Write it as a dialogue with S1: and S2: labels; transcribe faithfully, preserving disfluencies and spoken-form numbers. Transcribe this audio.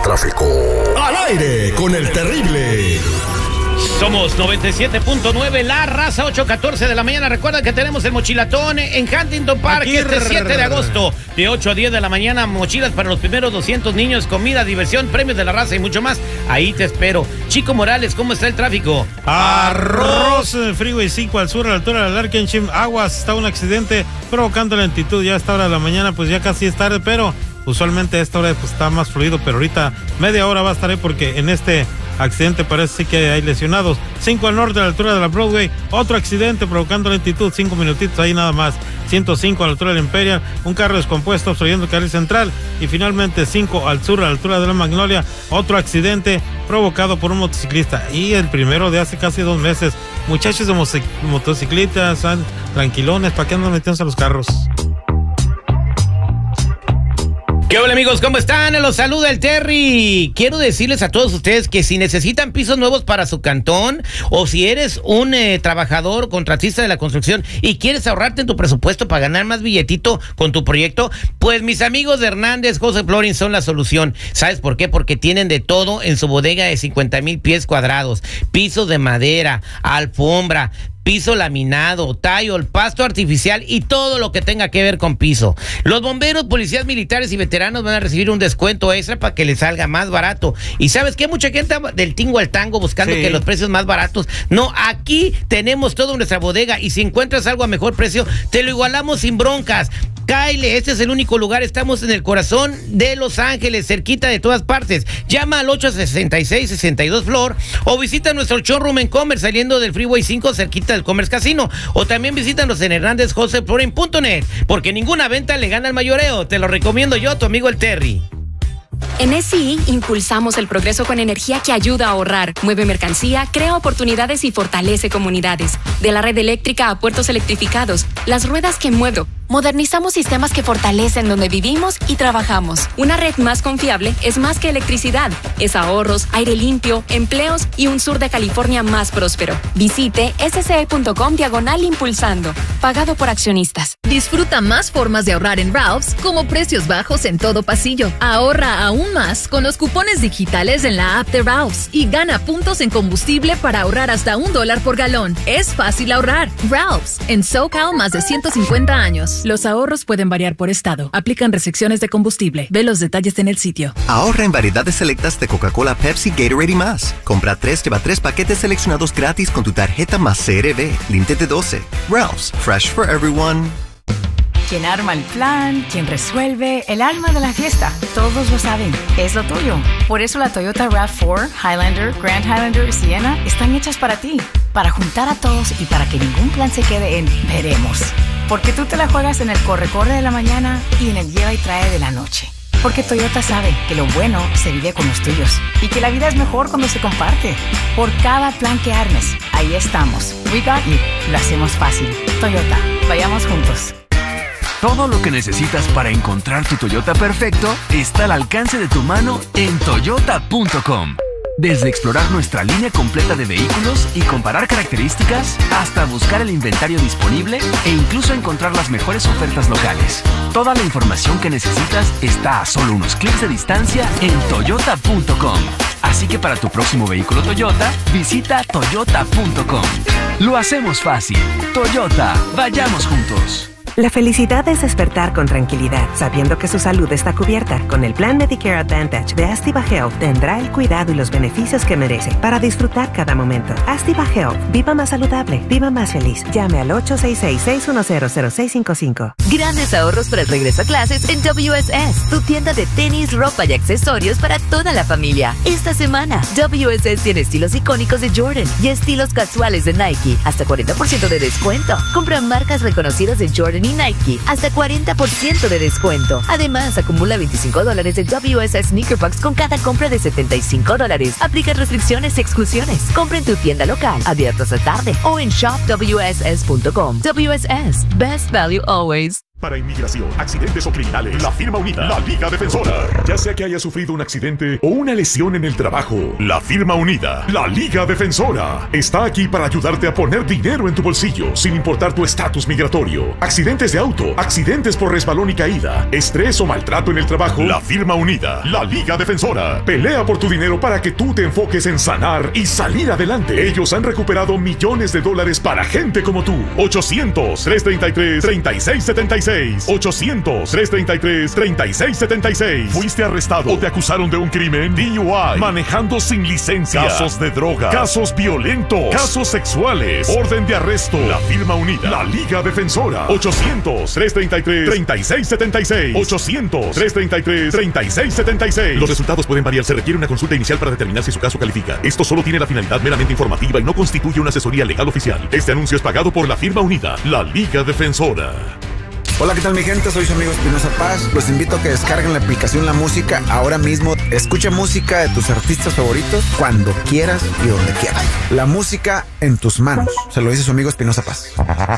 S1: tráfico. Al aire con el terrible.
S2: Somos noventa y siete punto nueve, La Raza, ocho catorce de la mañana. Recuerda que tenemos el mochilatón en Huntington Park este siete de agosto, de ocho a diez de la mañana. Mochilas para los primeros doscientos niños, comida, diversión, premios de la raza y mucho más. Ahí te espero. Chico Morales, ¿cómo está el tráfico?
S3: Arroz, Freeway cinco al sur, a la altura del Larkenship. Aguas, está un accidente provocando lentitud. Ya a esta hora de la mañana, pues ya casi es tarde, pero usualmente a esta hora pues, está más fluido. Pero ahorita media hora va a estar ahí porque en este accidente parece sí que hay lesionados. cinco al norte a la altura de la Broadway, otro accidente provocando lentitud, cinco minutitos ahí nada más. ciento cinco a la altura del Imperial, un carro descompuesto obstruyendo el carril central. Y finalmente cinco al sur a la altura de la Magnolia, otro accidente provocado por un motociclista. Y el primero de hace casi dos meses. Muchachos de motociclistas, tranquilones, ¿para qué andan metiéndose a los carros?
S2: ¿Qué hola amigos? ¿Cómo están? Los saluda el Terry. Quiero decirles a todos ustedes que si necesitan pisos nuevos para su cantón o si eres un eh, trabajador contratista de la construcción y quieres ahorrarte en tu presupuesto para ganar más billetito con tu proyecto, pues mis amigos de Hernández José Flooring son la solución. ¿Sabes por qué? Porque tienen de todo en su bodega de cincuenta mil pies cuadrados, pisos de madera, alfombra, piso laminado, tile, pasto artificial y todo lo que tenga que ver con piso. Los bomberos, policías militares y veteranos van a recibir un descuento extra para que les salga más barato. Y ¿sabes qué? Mucha gente del tingo al tango buscando sí. que los precios más baratos. No, aquí tenemos todo en nuestra bodega y si encuentras algo a mejor precio, te lo igualamos sin broncas. Kyle, este es el único lugar, estamos en el corazón de Los Ángeles, cerquita de todas partes. Llama al ocho sesenta y seis, sesenta y dos Flor o visita nuestro showroom en Commerce saliendo del Freeway cinco cerquita del Commerce Casino, o también visítanos en Hernández José Flooring punto net, porque ninguna venta le gana al mayoreo. Te lo recomiendo yo, tu amigo el Terry.
S4: En S I impulsamos el progreso con energía que ayuda a ahorrar, mueve mercancía, crea oportunidades y fortalece comunidades. De la red eléctrica a puertos electrificados, las ruedas que muevo. Modernizamos sistemas que fortalecen donde vivimos y trabajamos. Una red más confiable es más que electricidad. Es ahorros, aire limpio, empleos y un sur de California más próspero. Visite ese ce e punto com diagonal impulsando. Pagado por accionistas.
S5: Disfruta más formas de ahorrar en Ralph's, como precios bajos en todo pasillo. Ahorra aún más con los cupones digitales en la app de Ralph's y gana puntos en combustible para ahorrar hasta un dólar por galón. Es fácil ahorrar. Ralph's, en SoCal más de ciento cincuenta años.
S6: Los ahorros pueden variar por estado. Aplican restricciones de combustible. Ve los detalles en el sitio.
S7: Ahorra en variedades selectas de Coca-Cola, Pepsi, Gatorade y más. Compra tres, lleva tres paquetes seleccionados gratis con tu tarjeta más C R B. Límite de doce. Ralph's, fresh for everyone.
S8: Quien arma el plan, quien resuelve, el alma de la fiesta. Todos lo saben, es lo tuyo. Por eso la Toyota RAV cuatro, Highlander, Grand Highlander y Sienna están hechas para ti. Para juntar a todos y para que ningún plan se quede en veremos. Porque tú te la juegas en el corre-corre de la mañana y en el lleva y trae de la noche. Porque Toyota sabe que lo bueno se vive con los tuyos y que la vida es mejor cuando se comparte. Por cada plan que armes, ahí estamos. We got you. Lo hacemos fácil. Toyota, vayamos juntos.
S9: Todo lo que necesitas para encontrar tu Toyota perfecto está al alcance de tu mano en toyota punto com. Desde explorar nuestra línea completa de vehículos y comparar características, hasta buscar el inventario disponible e incluso encontrar las mejores ofertas locales. Toda la información que necesitas está a solo unos clics de distancia en toyota punto com. Así que para tu próximo vehículo Toyota, visita toyota punto com. Lo hacemos fácil. Toyota, vayamos juntos.
S10: La felicidad es despertar con tranquilidad, sabiendo que su salud está cubierta. Con el plan Medicare Advantage de Astiva Health tendrá el cuidado y los beneficios que merece para disfrutar cada momento. Astiva Health, viva más saludable, viva más feliz. Llame al ocho seis seis, seis uno cero, cero seis cinco cinco.
S5: Grandes ahorros para el regreso a clases en W S S, tu tienda de tenis, ropa y accesorios para toda la familia. Esta semana, W S S tiene estilos icónicos de Jordan y estilos casuales de Nike, hasta cuarenta por ciento de descuento. Compra marcas reconocidas de Jordan y Nike, hasta cuarenta por ciento de descuento. Además, acumula veinticinco dólares de W S S Sneaker Box con cada compra de setenta y cinco dólares. Aplica restricciones y exclusiones. Compra en tu tienda local, abierta hasta tarde, o en shop w s s punto com. W S S, best value always.
S1: Para inmigración, accidentes o criminales, la firma unida, la Liga Defensora. Ya sea que haya sufrido un accidente o una lesión en el trabajo, la firma unida, la Liga Defensora, está aquí para ayudarte a poner dinero en tu bolsillo, sin importar tu estatus migratorio. Accidentes de auto, accidentes por resbalón y caída, estrés o maltrato en el trabajo, la firma unida, la Liga Defensora. Pelea por tu dinero para que tú te enfoques en sanar y salir adelante. Ellos han recuperado millones de dólares para gente como tú. ochocientos, trescientos treinta y tres, treinta y seis setenta y seis. ochocientos, trescientos treinta y tres, treinta y seis setenta y seis. ¿Fuiste arrestado o te acusaron de un crimen? D U I, manejando sin licencia, casos de droga, casos violentos, casos sexuales, orden de arresto. La firma unida, la Liga Defensora. ochocientos, trescientos treinta y tres, treinta y seis setenta y seis. ochocientos, trescientos treinta y tres, treinta y seis setenta y seis. Los resultados pueden variar. Se requiere una consulta inicial para determinar si su caso califica. Esto solo tiene la finalidad meramente informativa y no constituye una asesoría legal oficial. Este anuncio es pagado por la firma unida, la Liga Defensora.
S11: Hola, ¿qué tal mi gente? Soy su amigo Espinosa Paz. Los invito a que descarguen la aplicación La Música ahora mismo. Escucha música de tus artistas favoritos cuando quieras y donde quieras. La música en tus manos. Se lo dice su amigo Espinosa Paz.